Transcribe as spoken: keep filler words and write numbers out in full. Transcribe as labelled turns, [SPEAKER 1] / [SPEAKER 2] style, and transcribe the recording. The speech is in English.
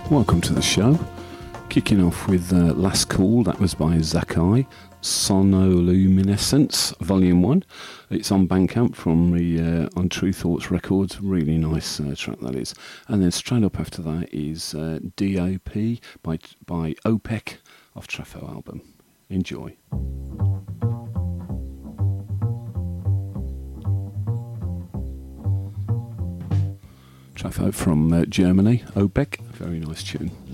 [SPEAKER 1] Welcome to the show. Kicking off with uh, Last Call, that was by Zakai, Sonoluminescence, Volume one. It's on Bandcamp from the uh, on True Thoughts Records. Really nice uh, track that is. And then straight up after that is uh, D O P by, by OPEC off Trafo album. Enjoy. Trafo from uh, Germany, OPEC. Very nice tune.